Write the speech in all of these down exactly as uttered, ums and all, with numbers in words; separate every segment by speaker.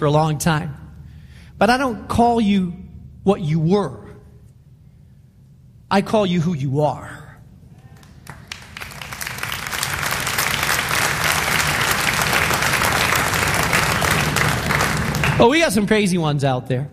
Speaker 1: for a long time. But I don't call you what you were. I call you who you are. Oh, we got some crazy ones out there.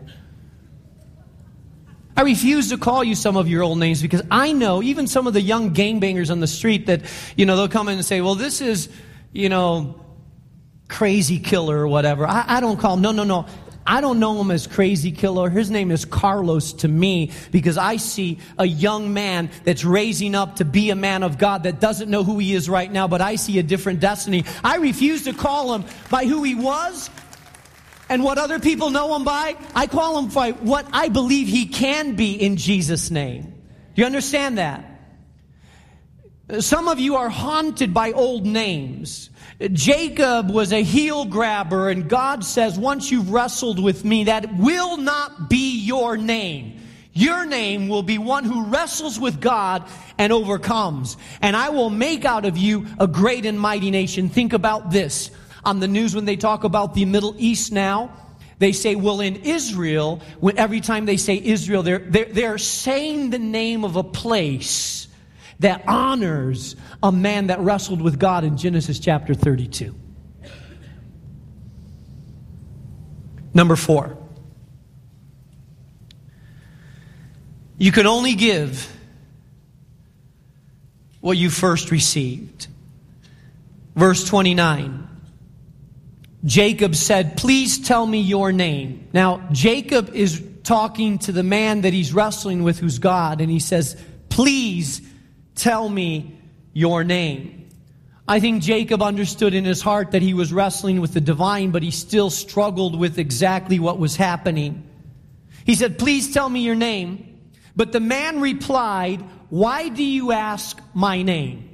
Speaker 1: I refuse to call you some of your old names because I know even some of the young gangbangers on the street that, you know, they'll come in and say, well, this is, you know, crazy killer or whatever. I, I don't call him. No, no, no. I don't know him as crazy killer. His name is Carlos to me because I see a young man that's raising up to be a man of God that doesn't know who he is right now, but I see a different destiny. I refuse to call him by who he was and what other people know him by. I call him by what I believe he can be in Jesus' name. Do you understand that? Some of you are haunted by old names. Jacob was a heel grabber, and God says, once you've wrestled with me, that will not be your name. Your name will be one who wrestles with God and overcomes. And I will make out of you a great and mighty nation. Think about this. On the news when they talk about the Middle East now, they say, well, in Israel, when every time they say Israel, they're, they're, they're saying the name of a place that honors a man that wrestled with God in Genesis chapter thirty-two. Number four. You can only give what you first received. Verse twenty-nine. Jacob said, please tell me your name. Now, Jacob is talking to the man that he's wrestling with, who's God, and he says, please tell me your name. I think Jacob understood in his heart that he was wrestling with the divine, but he still struggled with exactly what was happening. He said, please tell me your name. But the man replied, why do you ask my name?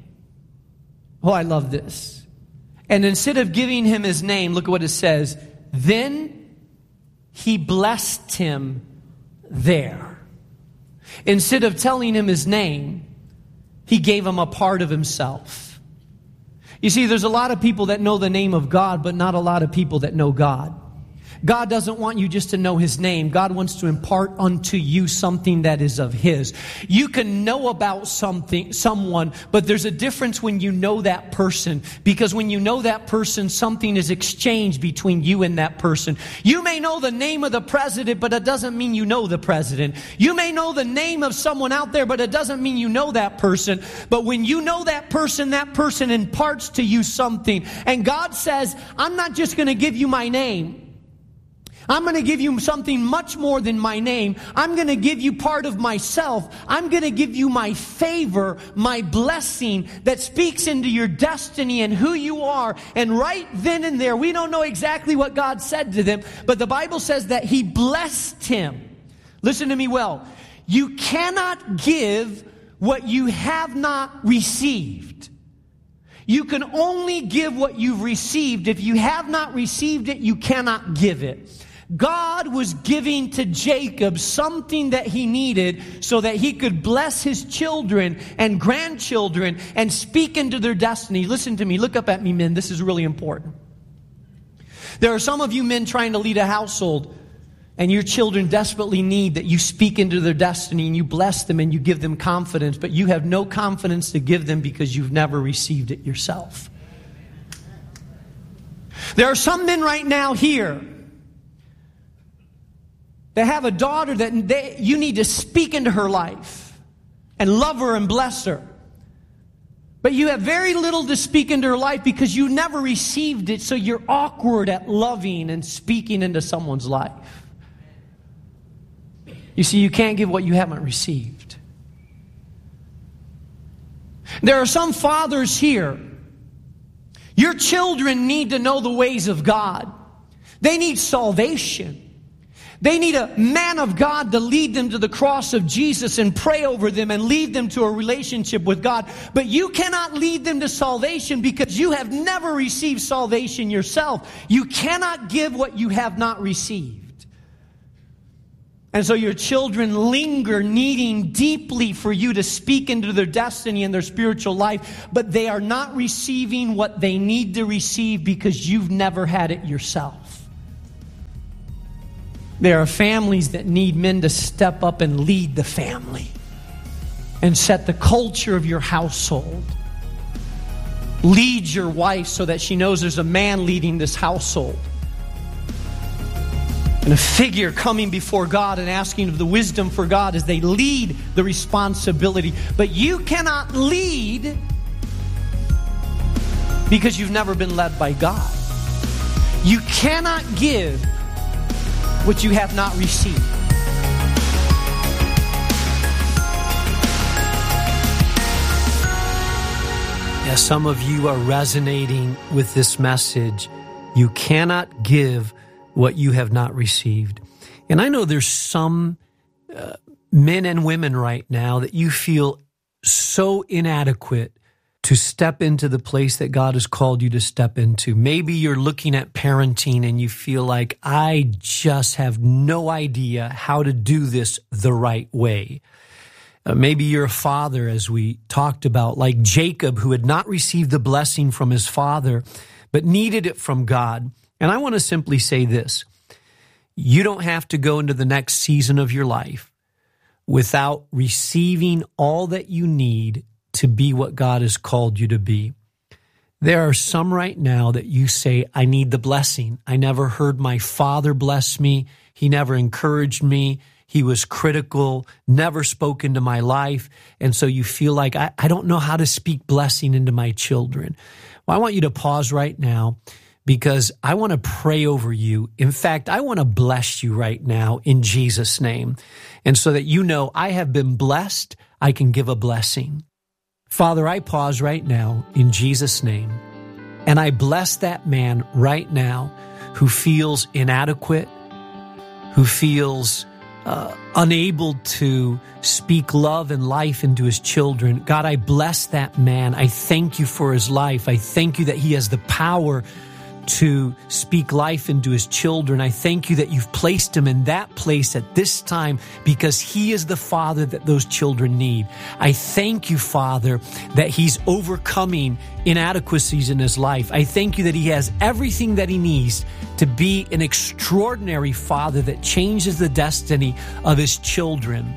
Speaker 1: Oh, I love this. And instead of giving him his name, look at what it says. Then he blessed him there. Instead of telling him his name, he gave him a part of himself. You see, there's a lot of people that know the name of God, but not a lot of people that know God. God doesn't want you just to know His name. God wants to impart unto you something that is of His. You can know about something, someone, but there's a difference when you know that person. Because when you know that person, something is exchanged between you and that person. You may know the name of the president, but it doesn't mean you know the president. You may know the name of someone out there, but it doesn't mean you know that person. But when you know that person, that person imparts to you something. And God says, I'm not just going to give you my name. I'm going to give you something much more than my name. I'm going to give you part of myself. I'm going to give you my favor, my blessing that speaks into your destiny and who you are. And right then and there, we don't know exactly what God said to them, but the Bible says that He blessed him. Listen to me well. You cannot give what you have not received. You can only give what you've received. If you have not received it, you cannot give it. God was giving to Jacob something that he needed so that he could bless his children and grandchildren and speak into their destiny. Listen to me. Look up at me, men. This is really important. There are some of you men trying to lead a household, and your children desperately need that you speak into their destiny and you bless them and you give them confidence, but you have no confidence to give them because you've never received it yourself. There are some men right now here that have a daughter that they, you need to speak into her life and love her and bless her. But you have very little to speak into her life because you never received it, so you're awkward at loving and speaking into someone's life. You see, you can't give what you haven't received. There are some fathers here. Your children need to know the ways of God. They need salvation. They need a man of God to lead them to the cross of Jesus and pray over them and lead them to a relationship with God. But you cannot lead them to salvation because you have never received salvation yourself. You cannot give what you have not received. And so your children linger needing deeply for you to speak into their destiny and their spiritual life, but they are not receiving what they need to receive because you've never had it yourself. There are families that need men to step up and lead the family and set the culture of your household. Lead your wife so that she knows there's a man leading this household. And a figure coming before God and asking of the wisdom for God as they lead the responsibility. But you cannot lead because you've never been led by God. You cannot give what you have not received. Yeah, some of you are resonating with this message. You cannot give what you have not received. And I know there's some uh, men and women right now that you feel so inadequate to step into the place that God has called you to step into. Maybe you're looking at parenting and you feel like, I just have no idea how to do this the right way. Uh, maybe you're a father, as we talked about, like Jacob, who had not received the blessing from his father, but needed it from God. And I want to simply say this. You don't have to go into the next season of your life without receiving all that you need to be what God has called you to be. There are some right now that you say, I need the blessing. I never heard my father bless me. He never encouraged me. He was critical, never spoke into my life. And so you feel like, I, I don't know how to speak blessing into my children. Well, I want you to pause right now, because I want to pray over you. In fact, I want to bless you right now in Jesus' name. And so that you know I have been blessed, I can give a blessing. Father, I pause right now in Jesus' name, and I bless that man right now who feels inadequate, who feels uh, unable to speak love and life into his children. God, I bless that man. I thank you for his life. I thank you that he has the power to speak life into his children. I thank you that you've placed him in that place at this time because he is the father that those children need. I thank you, Father, that he's overcoming inadequacies in his life. I thank you that he has everything that he needs to be an extraordinary father that changes the destiny of his children.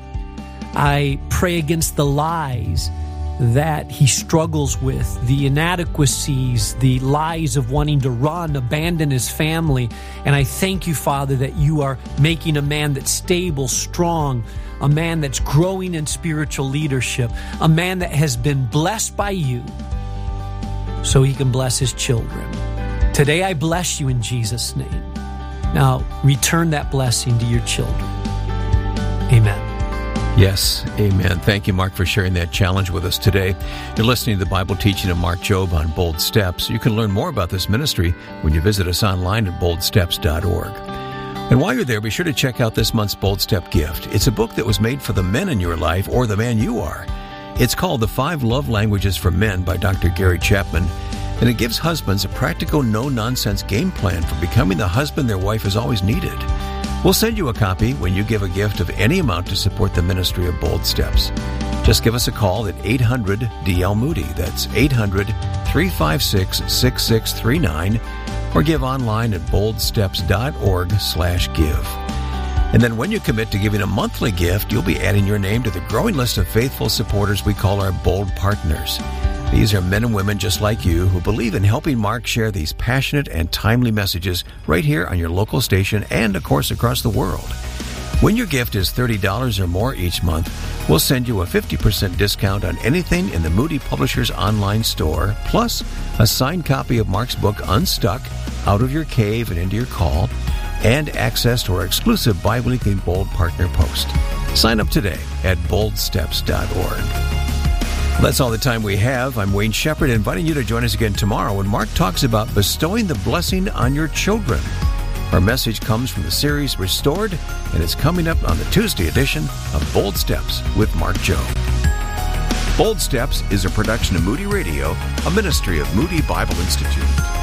Speaker 1: I pray against the lies that he struggles with, the inadequacies, the lies of wanting to run, abandon his family. And I thank you, Father, that you are making a man that's stable, strong, a man that's growing in spiritual leadership, a man that has been blessed by you so he can bless his children. Today I bless you in Jesus' name. Now return that blessing to your children. Amen.
Speaker 2: Yes, amen. Thank you, Mark, for sharing that challenge with us today. You're listening to the Bible teaching of Mark Jobe on Bold Steps. You can learn more about this ministry when you visit us online at bold steps dot org. And while you're there, be sure to check out this month's Bold Step gift. It's a book that was made for the men in your life or the man you are. It's called The Five Love Languages for Men by Doctor Gary Chapman, and it gives husbands a practical, no-nonsense game plan for becoming the husband their wife has always needed. We'll send you a copy when you give a gift of any amount to support the ministry of Bold Steps. Just give us a call at eight hundred D L Moody. That's eight hundred, three five six, six six three nine, or give online at bold steps dot org slash give. And then when you commit to giving a monthly gift, you'll be adding your name to the growing list of faithful supporters we call our Bold Partners. These are men and women just like you who believe in helping Mark share these passionate and timely messages right here on your local station and, of course, across the world. When your gift is thirty dollars or more each month, we'll send you a fifty percent discount on anything in the Moody Publishers online store, plus a signed copy of Mark's book, Unstuck, Out of Your Cave and Into Your Call, and access to our exclusive bi-weekly Bold Partner Post. Sign up today at bold steps dot org. Well, that's all the time we have. I'm Wayne Shepherd, inviting you to join us again tomorrow when Mark talks about bestowing the blessing on your children. Our message comes from the series Restored, and it's coming up on the Tuesday edition of Bold Steps with Mark Jobe. Bold Steps is a production of Moody Radio, a ministry of Moody Bible Institute.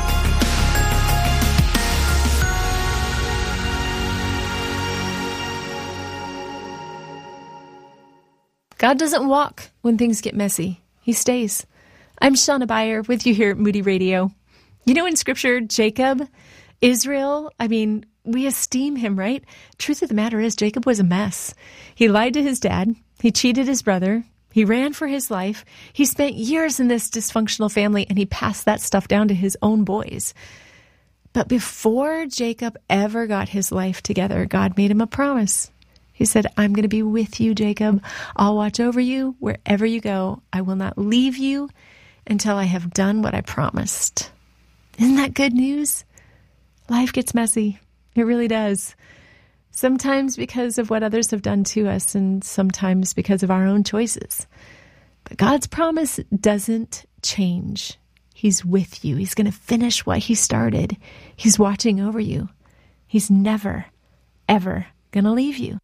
Speaker 3: God doesn't walk when things get messy. He stays. I'm Shauna Beyer with you here at Moody Radio. You know, in Scripture, Jacob, Israel, I mean, we esteem him, right? Truth of the matter is, Jacob was a mess. He lied to his dad. He cheated his brother. He ran for his life. He spent years in this dysfunctional family, and he passed that stuff down to his own boys. But before Jacob ever got his life together, God made him a promise. He said, I'm going to be with you, Jacob. I'll watch over you wherever you go. I will not leave you until I have done what I promised. Isn't that good news? Life gets messy. It really does. Sometimes because of what others have done to us, and sometimes because of our own choices. But God's promise doesn't change. He's with you. He's going to finish what he started. He's watching over you. He's never, ever going to leave you.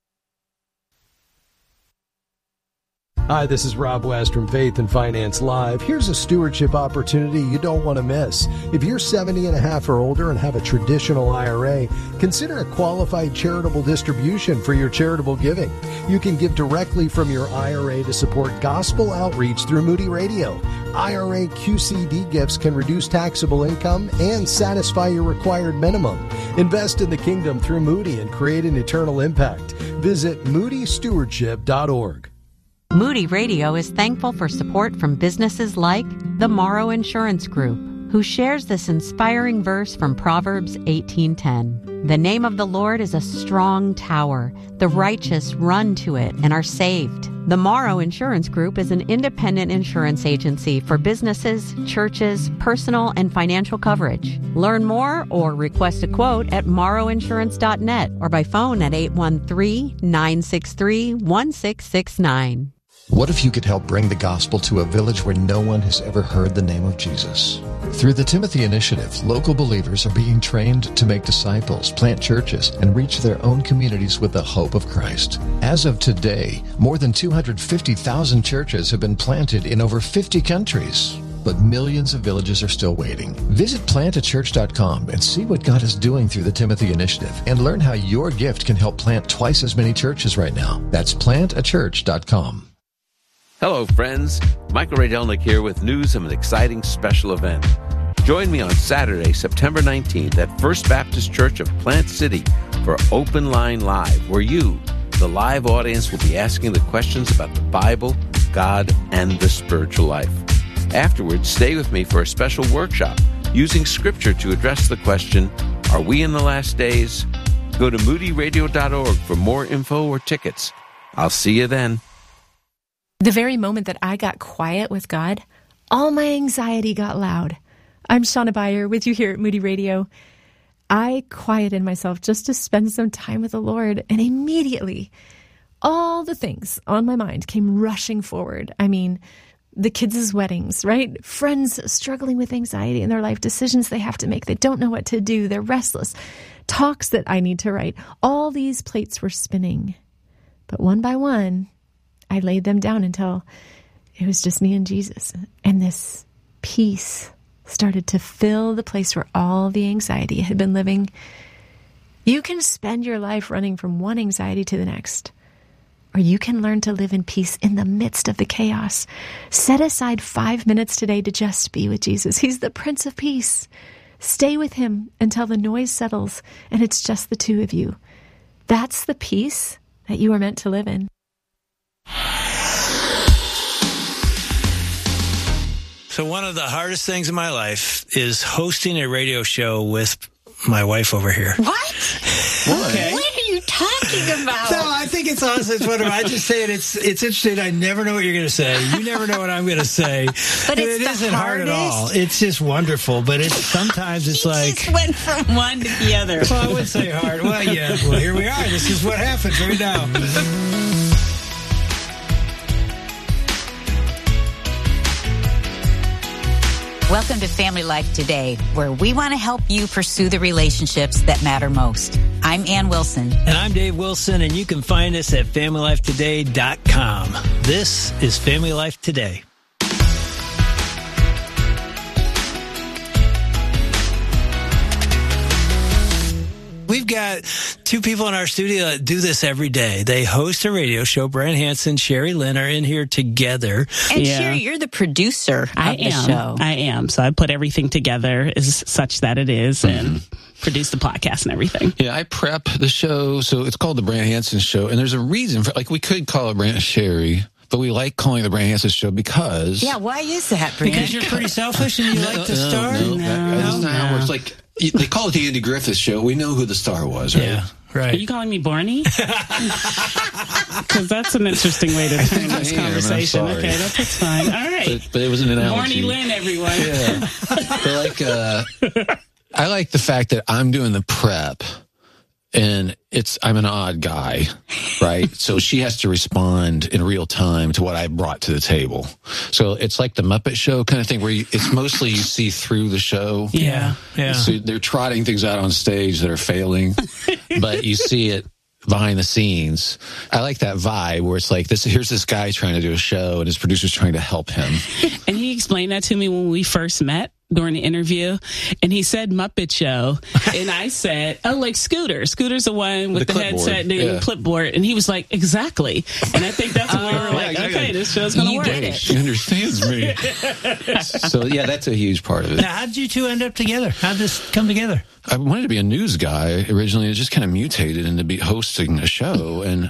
Speaker 4: Hi, this is Rob West from Faith and Finance Live. Here's a stewardship opportunity you don't want to miss. If you're seventy and a half or older and have a traditional I R A, consider a qualified charitable distribution for your charitable giving. You can give directly from your I R A to support gospel outreach through Moody Radio. I R A Q C D gifts can reduce taxable income and satisfy your required minimum. Invest in the kingdom through Moody and create an eternal impact. Visit moody stewardship dot org.
Speaker 5: Moody Radio is thankful for support from businesses like the Morrow Insurance Group, who shares this inspiring verse from Proverbs eighteen ten. The name of the Lord is a strong tower. The righteous run to it and are saved. The Morrow Insurance Group is an independent insurance agency for businesses, churches, personal, and financial coverage. Learn more or request a quote at morrow insurance dot net or by phone at eight one three, nine six three, one six six nine.
Speaker 6: What if you could help bring the gospel to a village where no one has ever heard the name of Jesus? Through the Timothy Initiative, local believers are being trained to make disciples, plant churches, and reach their own communities with the hope of Christ. As of today, more than two hundred fifty thousand churches have been planted in over fifty countries. But millions of villages are still waiting. Visit plant a church dot com and see what God is doing through the Timothy Initiative and learn how your gift can help plant twice as many churches right now. That's plant a church dot com.
Speaker 7: Hello, friends. Michael Radelnick here with news of an exciting special event. Join me on Saturday, September nineteenth at First Baptist Church of Plant City for Open Line Live, where you, the live audience, will be asking the questions about the Bible, God, and the spiritual life. Afterwards, stay with me for a special workshop using Scripture to address the question, are we in the last days? Go to moody radio dot org for more info or tickets. I'll see you then.
Speaker 3: The very moment that I got quiet with God, all my anxiety got loud. I'm Shauna Beyer with you here at Moody Radio. I quieted myself just to spend some time with the Lord, and immediately all the things on my mind came rushing forward. I mean, the kids' weddings, right? Friends struggling with anxiety in their life, decisions they have to make. They don't know what to do. They're restless. Talks that I need to write. All these plates were spinning. But one by one, I laid them down until it was just me and Jesus. And this peace started to fill the place where all the anxiety had been living. You can spend your life running from one anxiety to the next, or you can learn to live in peace in the midst of the chaos. Set aside five minutes today to just be with Jesus. He's the Prince of Peace. Stay with him until the noise settles and it's just the two of you. That's the peace that you are meant to live in.
Speaker 8: So one of the hardest things in my life is hosting a radio show with my wife over here.
Speaker 9: What?
Speaker 8: Okay.
Speaker 9: What are you talking about?
Speaker 8: No, I think it's honestly, it's whatever. I just say it. It's it's interesting. I never know what you're going to say. You never know what I'm going to say.
Speaker 9: But
Speaker 8: and
Speaker 9: it's
Speaker 8: it
Speaker 9: the
Speaker 8: isn't hard at
Speaker 9: hardest.
Speaker 8: all. It's just wonderful. But it's sometimes it's
Speaker 9: You
Speaker 8: like.
Speaker 9: just went from one to the other.
Speaker 8: Well, I would say hard. Well, yeah. Well, here we are. This is what happens right now.
Speaker 9: Welcome to Family Life Today, where we want to help you pursue the relationships that matter most. I'm Ann Wilson.
Speaker 8: And I'm Dave Wilson, and you can find us at family life today dot com. This is Family Life Today. We've got two people in our studio that do this every day. They host a radio show. Brian Hansen, Sherry Lynn are in here together.
Speaker 9: And
Speaker 10: Yeah.
Speaker 9: Sherry, you're the producer of
Speaker 10: I
Speaker 9: the
Speaker 10: am.
Speaker 9: show.
Speaker 10: I am. So I put everything together as such that it is. And produce the podcast and everything.
Speaker 11: Yeah, I prep the show, so it's called the Brant Hansen Show, and there's a reason for, like, we could call it Brant Sherry, but we like calling it the Brant Hansen Show because...
Speaker 9: Yeah, why is that, Brant?
Speaker 8: Because you're pretty selfish and you
Speaker 11: no,
Speaker 8: like to
Speaker 11: no,
Speaker 8: star?
Speaker 11: No, no,
Speaker 10: No,
Speaker 11: that's not how it
Speaker 10: no.
Speaker 11: works. Like, they call it the Andy Griffith Show. We know who the star was, right?
Speaker 8: Yeah,
Speaker 10: Are
Speaker 8: right.
Speaker 10: you calling me Barney? Because that's an interesting way to turn
Speaker 11: I
Speaker 10: this
Speaker 11: am, I'm
Speaker 10: conversation.
Speaker 11: sorry.
Speaker 10: Okay, that's, that's fine. All right.
Speaker 11: But, but it was an analogy.
Speaker 10: Barney Lynn, everyone.
Speaker 11: Yeah. But like, uh, I like the fact that I'm doing the prep, and it's I'm an odd guy, right? So she has to respond in real time to what I brought to the table. So it's like the Muppet Show kind of thing, where you, it's mostly you see through the show.
Speaker 8: Yeah, yeah.
Speaker 11: So they're trotting things out on stage that are failing, but you see it behind the scenes. I like that vibe where it's like this. Here's this guy trying to do a show, and his producer's trying to help him.
Speaker 10: And he explained that to me when we first met during the interview, and he said Muppet Show, and I said, oh, like Scooter. Scooter's the one with
Speaker 11: The
Speaker 10: the,
Speaker 11: clipboard,
Speaker 10: headset and
Speaker 11: yeah.
Speaker 10: the clipboard, and he was like, exactly. And I think that's when we were like,
Speaker 11: yeah, exactly.
Speaker 10: okay, this show's going to
Speaker 9: You
Speaker 10: work.
Speaker 9: get it.
Speaker 11: She understands me. So yeah, that's a huge part of it.
Speaker 8: Now, how did you two end up together? How did this come together?
Speaker 11: I wanted to be a news guy originally. It just kind of mutated into be hosting a show, and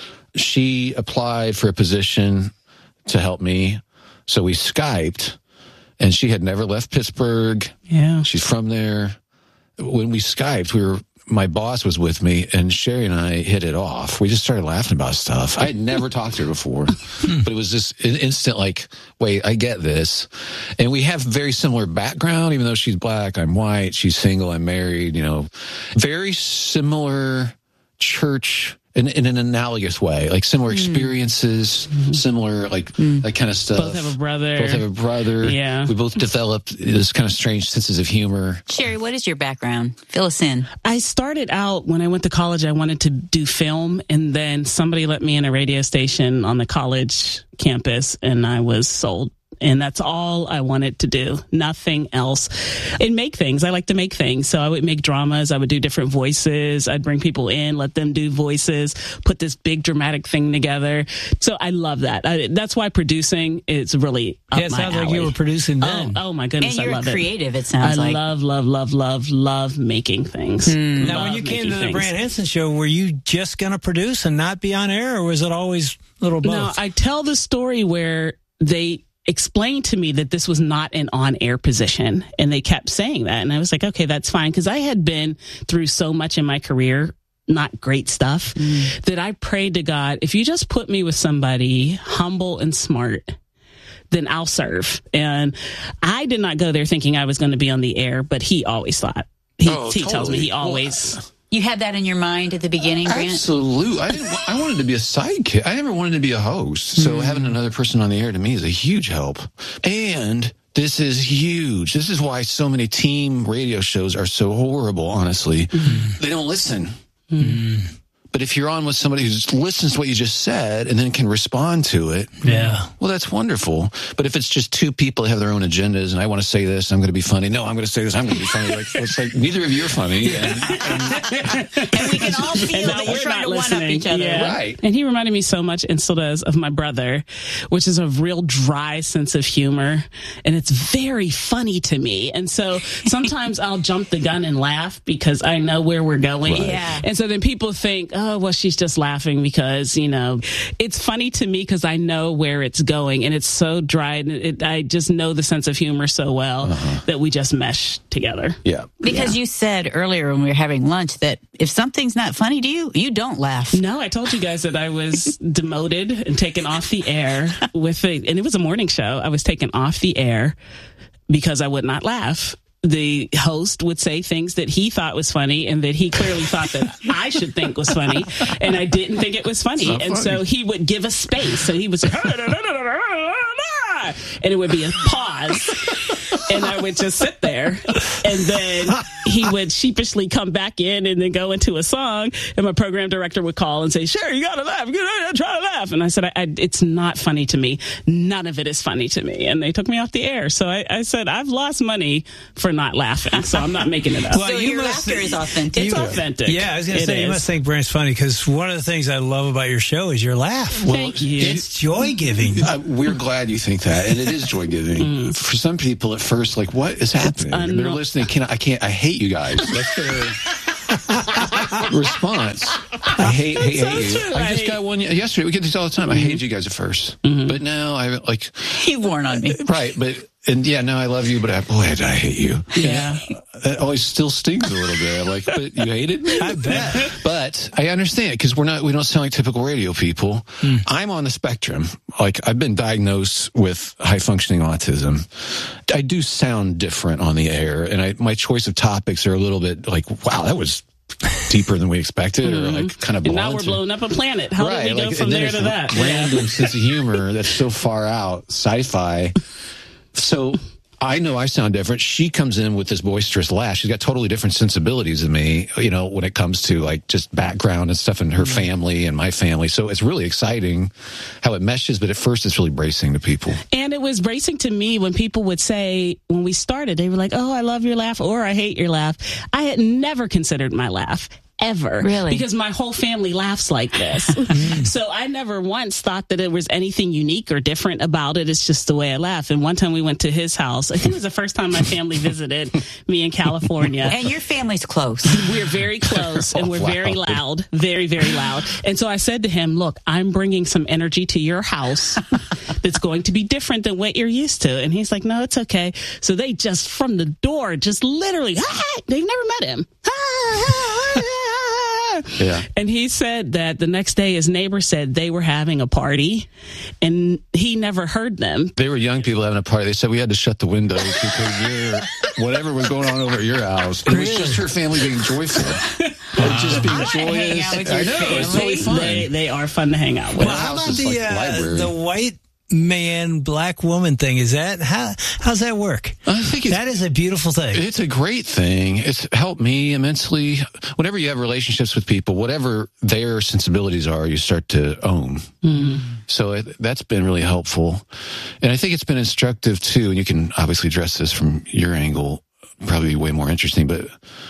Speaker 11: she applied for a position to help me. So we Skyped, and she had never left Pittsburgh.
Speaker 10: Yeah.
Speaker 11: She's from there. When we Skyped, we were, my boss was with me, and Sherry and I hit it off. We just started laughing about stuff. I had never talked to her before, but it was just an instant like, wait, I get this. And we have very similar background, even though she's black, I'm white, she's single, I'm married, you know, very similar church in, in an analogous way, like similar experiences, mm. similar, like, mm. that kind of stuff.
Speaker 10: Both have a brother.
Speaker 11: Both have a brother.
Speaker 10: Yeah.
Speaker 11: We both developed this kind of strange senses of humor.
Speaker 9: Sherry, what is your background? Fill us in.
Speaker 10: I started out when I went to college, I wanted to do film, and then somebody let me in a radio station on the college campus, and I was sold. And that's all I wanted to do, nothing else. And make things. I like to make things. So I would make dramas. I would do different voices. I'd bring people in, let them do voices, put this big dramatic thing together. So I love that. I, that's why producing is really up
Speaker 8: Yeah, it
Speaker 10: my
Speaker 8: sounds
Speaker 10: alley.
Speaker 8: like you were producing then.
Speaker 10: Oh, oh my goodness,
Speaker 9: And you're
Speaker 10: I love
Speaker 9: creative,
Speaker 10: it.
Speaker 9: it sounds
Speaker 10: I
Speaker 9: like.
Speaker 10: love, love, love, love, love making things.
Speaker 8: Mm. Now,
Speaker 10: Love
Speaker 8: when you came
Speaker 10: making
Speaker 8: to the
Speaker 10: things.
Speaker 8: Brant Hansen Show, were you just going to produce and not be on air, or was it always a little both?
Speaker 10: No, I tell the story where they explained to me that this was not an on-air position, and they kept saying that, and I was like, okay, that's fine, because I had been through so much in my career, not great stuff, mm. that I prayed to God, if you just put me with somebody humble and smart, then I'll serve. And I did not go there thinking I was going to be on the air, but he always thought. He,
Speaker 11: Oh,
Speaker 10: he tells me
Speaker 11: totally.
Speaker 10: he always...
Speaker 11: Well,
Speaker 9: You had that in your mind at the beginning, Grant?
Speaker 11: absolutely. I didn't. wa- I wanted to be a sidekick. I never wanted to be a host. So having another person on the air to me is a huge help. And this is huge. This is why so many team radio shows are so horrible. Honestly, they don't listen.
Speaker 8: Mm.
Speaker 11: But if you're on with somebody who just listens to what you just said and then can respond to it,
Speaker 8: Yeah.
Speaker 11: well, that's wonderful. But if it's just two people that have their own agendas, and I want to say this, I'm going to be funny. No, I'm going to say this, I'm going to be funny. Like, it's like neither of you are funny. And,
Speaker 9: And we can all feel
Speaker 10: And
Speaker 9: that
Speaker 10: now
Speaker 9: you're
Speaker 10: we're
Speaker 9: trying
Speaker 10: not
Speaker 9: to one-up
Speaker 10: listening.
Speaker 9: each other.
Speaker 10: Yeah.
Speaker 11: Right.
Speaker 10: And he reminded me so much, and still does, of my brother, which is a real dry sense of humor. And it's very funny to me. And so sometimes I'll jump the gun and laugh because I know where we're going.
Speaker 9: Right. Yeah.
Speaker 10: And so then people think, oh, well, she's just laughing because, you know, it's funny to me because I know where it's going. And it's so dry. And it, I just know the sense of humor so well uh-huh. that we just mesh together.
Speaker 11: yeah.
Speaker 9: Because
Speaker 10: Yeah.
Speaker 9: you said earlier when we were having lunch that if something's not funny to you, you don't laugh.
Speaker 10: No, I told you guys that I was demoted and taken off the air with a, and it was a morning show. I was taken off the air because I would not laugh. The host would say things that he thought was funny and that he clearly thought that I should think was funny. And I didn't think it was funny. And
Speaker 11: funny.
Speaker 10: so he would give us space. So he would say, and it would be a pause. And I would just sit there. And then he would sheepishly come back in and then go into a song. And my program director would call and say, sure, you got to laugh. You gotta try to laugh. And I said, I, I, it's not funny to me. None of it is funny to me. And they took me off the air. So I, I said, I've lost money for not laughing. So I'm not making it up.
Speaker 9: So your laughter is authentic.
Speaker 10: It's authentic.
Speaker 8: Yeah, I was going to
Speaker 10: It
Speaker 8: say, you
Speaker 10: is.
Speaker 8: must think Brant's funny, because one of the things I love about your show is your laugh.
Speaker 10: Thank you.
Speaker 8: It's joy-giving.
Speaker 11: Uh, we're glad you think that, and it is joy-giving.
Speaker 10: Mm.
Speaker 11: For some people, it first, like, what is happening? And they're listening. Can I, I can't. I hate you guys. That's their response. I hate, hate,
Speaker 10: so
Speaker 11: hate you.
Speaker 10: true.
Speaker 11: I
Speaker 10: I
Speaker 11: just
Speaker 10: hate-
Speaker 11: got one yesterday. We get these all the time. I
Speaker 10: Mm-hmm.
Speaker 11: hated you guys at first, but now I like.
Speaker 9: You've worn on me.
Speaker 11: Right, but and yeah, now I love you, but I, boy, I hate you.
Speaker 10: Yeah.
Speaker 11: That always still stings a little bit. I'm like, but you hated me?
Speaker 8: I bet.
Speaker 11: But I understand because we're not, we don't sound like typical radio people.
Speaker 8: Hmm.
Speaker 11: I'm on the spectrum. Like I've been diagnosed with high functioning autism. I do sound different on the air, and I, my choice of topics are a little bit like, wow, that was deeper than we expected, or like kind of
Speaker 10: And
Speaker 11: blunt.
Speaker 10: now we're blowing up a planet. How
Speaker 11: right,
Speaker 10: did we go
Speaker 11: like,
Speaker 10: from
Speaker 11: and then
Speaker 10: there
Speaker 11: it's
Speaker 10: to that?
Speaker 11: random sense of humor that's so far out, sci-fi. So I know I sound different. She comes in with this boisterous laugh. She's got totally different sensibilities than me, you know, when it comes to like just background and stuff in her family and my family. So it's really exciting how it meshes, but at first it's really bracing to people.
Speaker 10: And it was bracing to me when people would say, when we started, they were like, oh, I love your laugh or I hate your laugh. I had never considered my laugh. Ever.
Speaker 9: Really?
Speaker 10: Because my whole family laughs like this. So I never once thought that it was anything unique or different about it. It's just the way I laugh. And one time we went to his house. I think it was the first time my family visited me in California.
Speaker 9: And your family's close.
Speaker 10: We're very close and we're
Speaker 11: Oh, wow.
Speaker 10: very loud, very, very loud. And so I said to him, look, I'm bringing some energy to your house that's going to be different than what you're used to. And he's like, no, it's okay. So they just from the door, just literally, ah, they've never met him. Ah, ah, ah, ah.
Speaker 11: Yeah.
Speaker 10: And he said that the next day his neighbor said they were having a party and he never heard them.
Speaker 11: They were young people having a party. They said we had to shut the windows because you're, whatever was going on over at your house. It was just her family being joyful. Like just being
Speaker 9: I wanna hang
Speaker 11: joyous.
Speaker 9: out with
Speaker 11: I
Speaker 9: your
Speaker 11: know, it's
Speaker 9: family.
Speaker 11: totally fun.
Speaker 10: They, they are fun to hang out with.
Speaker 8: Well, how
Speaker 11: house
Speaker 8: about
Speaker 11: is
Speaker 8: the
Speaker 11: like
Speaker 8: uh,
Speaker 11: library.
Speaker 8: the white man, black woman thing? Is that how? How's that work?
Speaker 11: I think it's,
Speaker 8: That is a beautiful thing.
Speaker 11: it's a great thing. It's helped me immensely. Whenever you have relationships with people, whatever their sensibilities are, you start to own. Mm. So it, that's been really helpful. And I think it's been instructive too. And you can obviously address this from your angle, probably way more interesting. But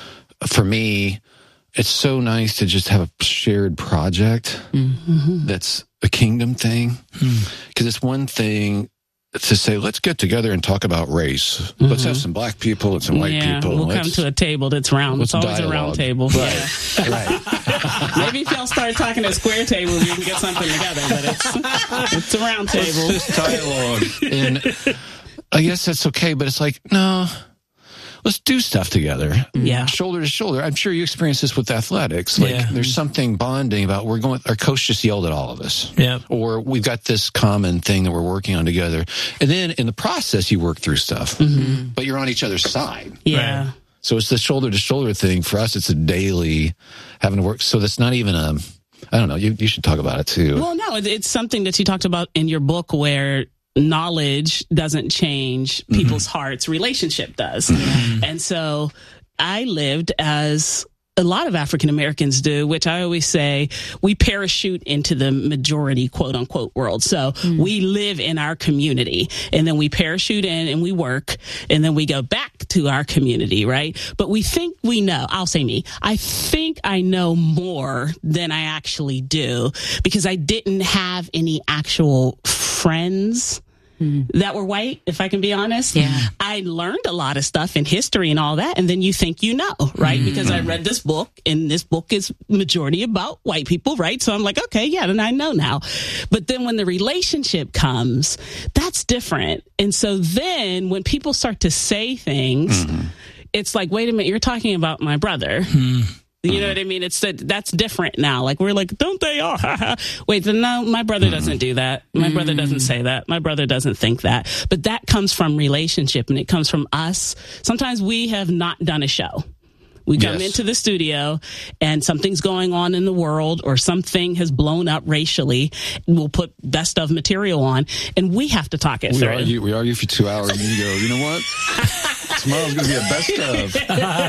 Speaker 11: for me, it's so nice to just have a shared project mm-hmm. that's a kingdom thing. Because mm. it's one thing to say, let's get together and talk about race. Mm-hmm. Let's have some black people and some white
Speaker 10: yeah,
Speaker 11: people.
Speaker 10: We'll
Speaker 11: let's,
Speaker 10: come to a table that's round. It's always
Speaker 11: dialogue.
Speaker 10: a round table.
Speaker 11: Right.
Speaker 10: Yeah.
Speaker 11: right.
Speaker 10: Maybe if y'all start talking at square tables, we can get something together. But it's it's a round table.
Speaker 11: It's just dialogue. And I guess that's okay, but it's like, no, let's do stuff together.
Speaker 10: Yeah.
Speaker 11: Shoulder to shoulder. I'm sure you experience this with athletics. Like
Speaker 8: Yeah.
Speaker 11: there's something bonding about we're going, our coach just yelled at all of us.
Speaker 8: Yeah.
Speaker 11: Or we've got this common thing that we're working on together. And then in the process, you work through stuff, mm-hmm. but you're on each other's side.
Speaker 10: Yeah.
Speaker 8: Right.
Speaker 11: So it's the shoulder to shoulder thing. For us, it's a daily having to work. So that's not even a, I don't know, you, you should talk about it too.
Speaker 10: Well, no, it- it's something that you talked about in your book where knowledge doesn't change people's mm-hmm. hearts, relationship does. Mm-hmm. And so I lived as a lot of African Americans do, which I always say we parachute into the majority quote unquote world. So mm. we live in our community and then we parachute in and we work and then we go back to our community, right? But we think we know, I'll say me, I think I know more than I actually do because I didn't have any actual friends that were white, if I can be honest.
Speaker 9: Yeah.
Speaker 10: I learned a lot of stuff in history and all that, and then you think you know, right? Mm. Because I read this book, and this book is majority about white people, right? So I'm like, okay, yeah, then I know now. But then when the relationship comes, that's different. And so then when people start to say things, mm. it's like, wait a minute, you're talking about my brother. Mm. You know what I mean? It's that that's different now. Like we're like, don't they all? Wait, then no, my brother doesn't do that. My mm. brother doesn't say that. My brother doesn't think that. But that comes from relationship and it comes from us. Sometimes we have not done a show. We come
Speaker 11: yes.
Speaker 10: into the studio and something's going on in the world or something has blown up racially. We'll put best of material on and we have to talk it
Speaker 11: we
Speaker 10: through.
Speaker 11: Argue, we argue for two hours and you go, you know what? Tomorrow's going to be a best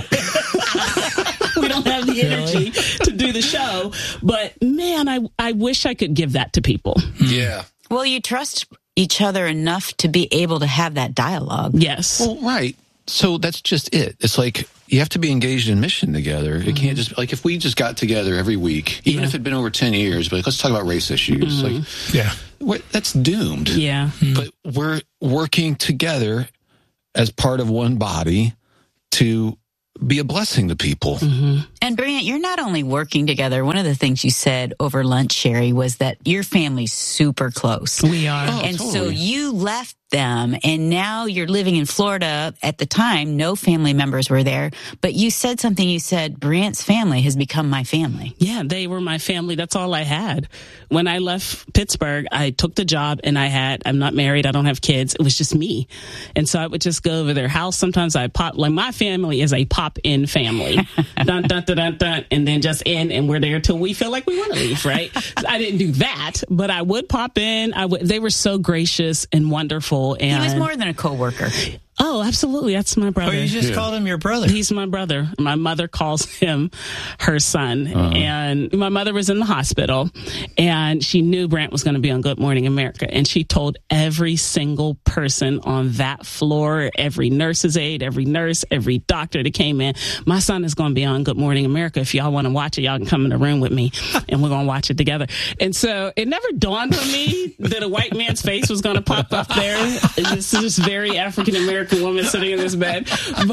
Speaker 11: of.
Speaker 10: We don't have the energy really? to do the show. But man, I, I wish I could give that to people.
Speaker 11: Yeah.
Speaker 9: Well, you trust each other enough to be able to have that dialogue.
Speaker 10: Yes.
Speaker 11: Well, right. So that's just it. It's like you have to be engaged in mission together. It mm-hmm. can't just, like if we just got together every week, even yeah. if it had been over ten years, but like, let's talk about race issues.
Speaker 10: Mm-hmm.
Speaker 11: Like,
Speaker 8: yeah.
Speaker 11: we're, that's doomed.
Speaker 10: Yeah.
Speaker 11: Mm-hmm. But we're working together as part of one body to be a blessing to people.
Speaker 9: Mm-hmm. And Brant, you're not only working together. One of the things you said over lunch, Sherry, was that your family's super close.
Speaker 10: We are.
Speaker 11: Oh,
Speaker 9: and
Speaker 11: totally.
Speaker 9: so you left them, and now you're living in Florida. At the time, no family members were there, but you said something. You said, Brant's family has become my family.
Speaker 10: Yeah, they were my family. That's all I had. When I left Pittsburgh, I took the job and I had, I'm not married. I don't have kids. It was just me. And so I would just go over their house. Sometimes I pop, like my family is a pop-in family. dun, dun, dun, dun, dun, and then just in, and we're there till we feel like we want to leave, right? So I didn't do that, but I would pop in. I would, they were so gracious and wonderful. And
Speaker 9: he was more than a coworker.
Speaker 10: Oh, absolutely. That's my brother.
Speaker 8: Oh, you just yeah. called him your brother.
Speaker 10: He's my brother. My mother calls him her son. Uh-huh. And my mother was in the hospital, and she knew Brant was going to be on Good Morning America. And she told every single person on that floor, every nurse's aide, every nurse, every doctor that came in, my son is going to be on Good Morning America. If y'all want to watch it, y'all can come in the room with me, and we're going to watch it together. And so it never dawned on me that a white man's face was going to pop up there. This is this very African-American woman sitting in this bed. But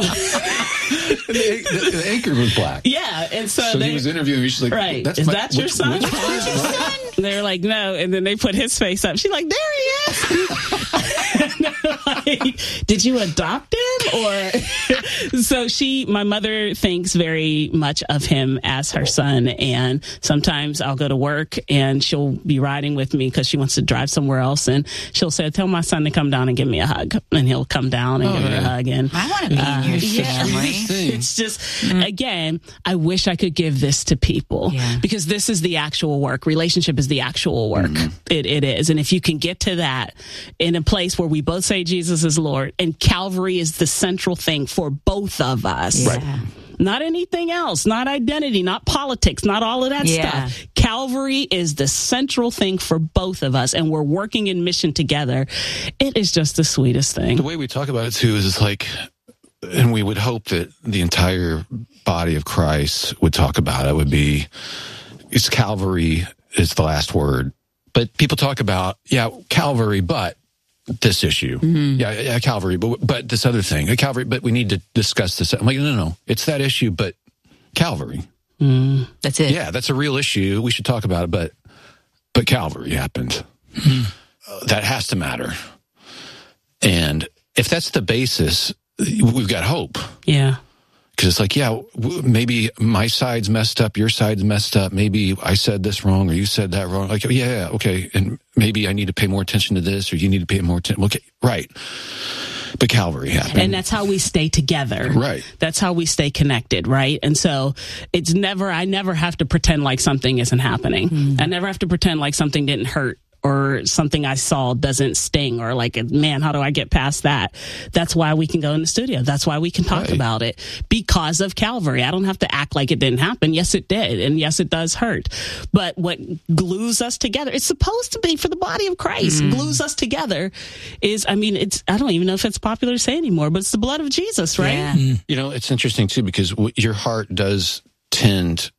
Speaker 11: the, the, the anchor was black.
Speaker 10: Yeah, and so,
Speaker 11: so
Speaker 10: they,
Speaker 11: he was interviewing me. She's like,
Speaker 10: right,
Speaker 11: That's
Speaker 10: is
Speaker 11: my,
Speaker 10: that your
Speaker 11: which,
Speaker 10: son?
Speaker 11: Which
Speaker 10: Is that your son? They're like, no, and then they put his face up. She's like, there he is. Like, did you adopt him? Or so she, my mother thinks very much of him as her son, and sometimes I'll go to work and she'll be riding with me because she wants to drive somewhere else, and she'll say, tell my son to come down and give me a hug, and he'll come down and oh, give me yeah. a hug. And
Speaker 9: I want to be uh, in your family.
Speaker 10: Yeah, it's just mm-hmm. again, I wish I could give this to people yeah. because this is the actual work. Relationship is the actual work. Mm-hmm. It it is, and if you can get to that in a place where we both say Jesus is Lord, and Calvary is the central thing for both of us.
Speaker 9: Yeah.
Speaker 10: Right. Not anything else, not identity, not politics, not all of that
Speaker 9: yeah.
Speaker 10: stuff. Calvary is the central thing for both of us, and we're working in mission together. It is just the sweetest thing.
Speaker 11: The way we talk about it, too, is it's like, and we would hope that the entire body of Christ would talk about it, would be, it's Calvary is the last word. But people talk about, yeah, Calvary, but this issue. Mm-hmm. Yeah, yeah, Calvary, but but this other thing. Calvary, but we need to discuss this. I'm like, no, no, no. It's that issue, but Calvary.
Speaker 10: Mm.
Speaker 9: That's it.
Speaker 11: Yeah, that's a real issue. We should talk about it, but but Calvary happened. Mm-hmm. Uh, that has to matter. And if that's the basis, we've got hope.
Speaker 10: Yeah.
Speaker 11: Because it's like, yeah, maybe my side's messed up, your side's messed up. Maybe I said this wrong or you said that wrong. Like, yeah, okay. And maybe I need to pay more attention to this or you need to pay more attention. Okay, right. But Calvary happened.
Speaker 10: And that's how we stay together.
Speaker 11: Right.
Speaker 10: That's how we stay connected, right? And so it's never, I never have to pretend like something isn't happening. Mm. I never have to pretend like something didn't hurt, or something I saw doesn't sting, or like, man, how do I get past that? That's why we can go in the studio. That's why we can talk right. about it, because of Calvary. I don't have to act like it didn't happen. Yes, it did. And yes, it does hurt. But what glues us together, it's supposed to be for the body of Christ, mm. glues us together is, I mean, it's, I don't even know if it's popular to say anymore, but it's the blood of Jesus, right?
Speaker 9: Yeah.
Speaker 11: Mm. You know, it's interesting too, because w- your heart does tend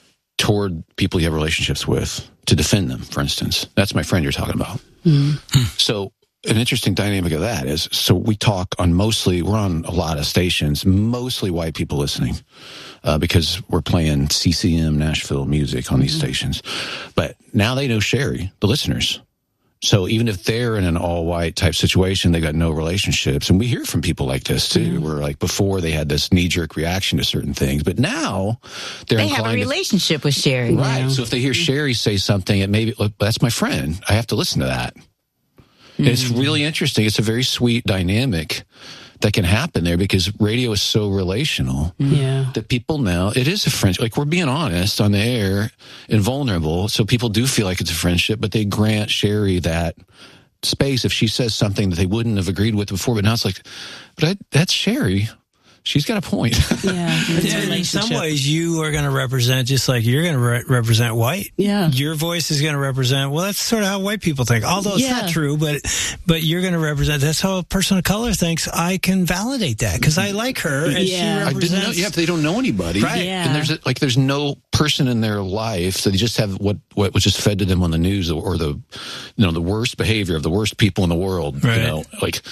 Speaker 11: toward people you have relationships with, to defend them, for instance. That's my friend you're talking about. Mm-hmm. So an interesting dynamic of that is, so we talk on mostly, we're on a lot of stations, mostly white people listening, uh, because we're playing C C M Nashville music on mm-hmm. these stations. But now they know Sherry, the listeners. So even if they're in an all-white type situation, they got no relationships. And we hear from people like this, too, mm. where like before they had this knee-jerk reaction to certain things. But now they're
Speaker 9: They have a relationship
Speaker 11: to,
Speaker 9: with Sherry.
Speaker 11: Right.
Speaker 9: Now.
Speaker 11: So if they hear Sherry say something, it maybe, look, that's my friend. I have to listen to that. Mm. And it's really interesting. It's a very sweet dynamic that can happen there, because radio is so relational
Speaker 10: yeah.
Speaker 11: that people now, it is a friendship. Like, we're being honest on the air and vulnerable, so people do feel like it's a friendship, but they grant Sherry that space if she says something that they wouldn't have agreed with before. But now it's like, but I, that's Sherry. She's got a point.
Speaker 10: Yeah,
Speaker 8: yeah, in some ways, you are going to represent, just like you're going to re- represent white.
Speaker 10: Yeah,
Speaker 8: your voice is going to represent. Well, that's sort of how white people think. Although it's yeah. not true, but but you're going to represent. That's how a person of color thinks. I can validate that because I like her. And
Speaker 10: yeah,
Speaker 8: she represents.
Speaker 11: I didn't know. Yeah, if they don't know anybody,
Speaker 8: right?
Speaker 10: Yeah.
Speaker 11: And there's like there's no person in their life, so they just have what what was just fed to them on the news, or the you know the worst behavior of the worst people in the world.
Speaker 8: Right.
Speaker 11: You know, like.